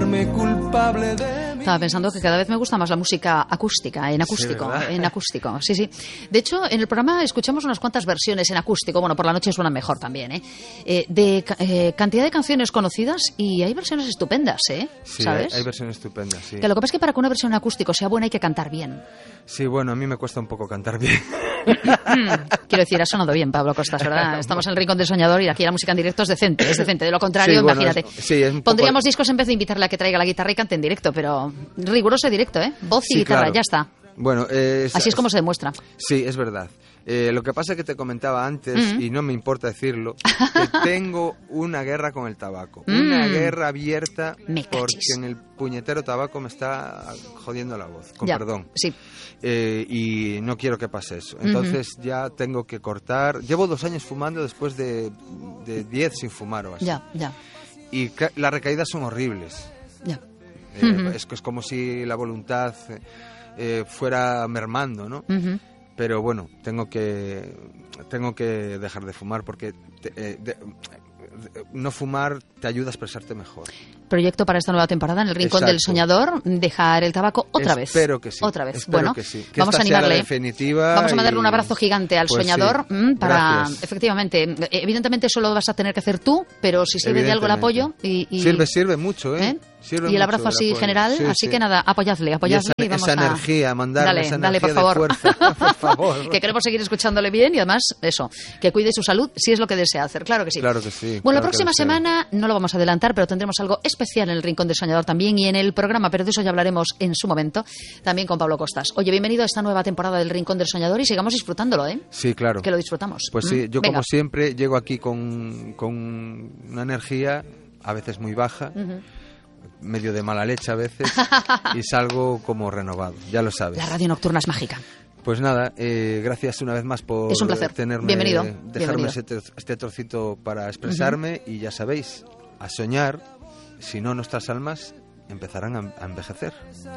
sentirme culpable de mí. Estaba pensando que cada vez me gusta más la música acústica, en acústico, Sí, en acústico, sí, sí. De hecho, en el programa escuchamos unas cuantas versiones en acústico, bueno, por la noche suenan mejor también, de cantidad de canciones conocidas y hay versiones estupendas, Sí, ¿sabes? hay versiones estupendas, sí. Que lo que pasa es que para que una versión en acústico sea buena hay que cantar bien. Sí, bueno, a mí me cuesta un poco cantar bien. Quiero decir, ha sonado bien, Pablo Costas, ¿verdad? Estamos en el Rincón del Soñador y aquí la música en directo es decente. De lo contrario, Sí, bueno, imagínate. es un poco... Pondríamos discos en vez de invitarle a que traiga la guitarra y cante en directo, pero riguroso directo, ¿eh? Voz y Sí, guitarra, claro. ya está. Bueno, Así es como se demuestra. Sí, es verdad. Lo que pasa es que te comentaba antes, y no me importa decirlo, que tengo una guerra con el tabaco. Una guerra abierta porque en el puñetero tabaco me está jodiendo la voz, con perdón. Sí. Y no quiero que pase eso. Entonces ya tengo que cortar. Llevo 2 años fumando después de 10 sin fumar o así. Ya. Y las recaídas son horribles. Ya. Es como si la voluntad fuera mermando, ¿no? Pero bueno, tengo que dejar de fumar porque no fumar te ayuda a expresarte mejor. Proyecto para esta nueva temporada en el Rincón del Soñador, dejar el tabaco otra vez. Espero que sí. Otra vez. Espero bueno, que sí. Que vamos a esta sea la animarle. definitiva Vamos a mandarle un abrazo gigante al pues soñador sí. para, Gracias. efectivamente, evidentemente eso lo vas a tener que hacer tú, pero si sirve de algo el apoyo y sirve mucho, y el abrazo así general, sí, así que nada, apoyadle y vamos esa a energía, mandarle esa dale, energía por favor. de fuerza, por favor. Que queremos seguir escuchándole bien y además eso, que cuide su salud si es lo que desea hacer, claro que sí. Claro que sí. Bueno, claro la próxima semana no lo vamos a adelantar, pero tendremos algo especial en el Rincón del Soñador también y en el programa, pero de eso ya hablaremos en su momento, también con Pablo Costas. Oye, bienvenido a esta nueva temporada del Rincón del Soñador y sigamos disfrutándolo, Sí, claro. Que lo disfrutamos. Pues sí, yo Venga. como siempre llego aquí con una energía a veces muy baja, medio de mala leche a veces, y salgo como renovado, ya lo sabes. La radio nocturna es mágica. Pues nada, gracias una vez más por Es un placer. tenerme, Bienvenido. dejarme Bienvenido. este trocito para expresarme y ya sabéis, a soñar, si no nuestras almas empezarán a envejecer.